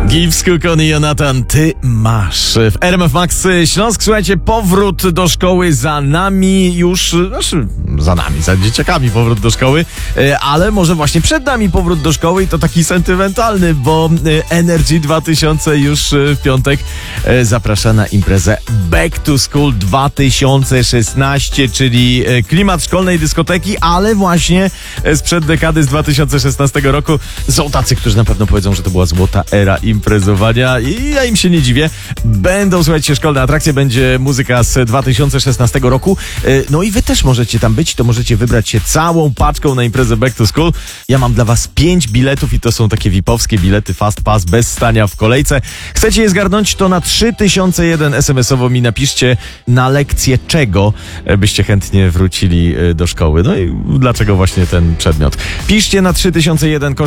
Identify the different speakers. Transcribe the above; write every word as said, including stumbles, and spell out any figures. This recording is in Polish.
Speaker 1: Gibbs, Kukon i Jonathan, ty masz. W R M F Max Śląsk, słuchajcie, powrót do szkoły za nami już, znaczy za nami, za dzieciakami powrót do szkoły, ale może właśnie przed nami powrót do szkoły i to taki sentymentalny, bo Energy dwa tysiące już w piątek zaprasza na imprezę Back to School dwa tysiące szesnaście, czyli klimat szkolnej dyskoteki, ale właśnie sprzed dekady z dwa tysiące szesnastego roku. Są tacy, którzy na pewno powiedzą, że to była złota era imprezowania i ja im się nie dziwię. Będą, słuchajcie, szkolne atrakcje, będzie muzyka z dwa tysiące szesnastego roku. No i wy też możecie tam być, to możecie wybrać się całą paczką na imprezę Back to School. Ja mam dla was pięć biletów i to są takie vipowskie bilety Fast Pass, bez stania w kolejce. Chcecie je zgarnąć, to na trzy tysiące jeden es em esowo mi napiszcie, na lekcję czego byście chętnie wrócili do szkoły. No i dlaczego właśnie ten przedmiot. Piszcie na trzy tysiące jeden.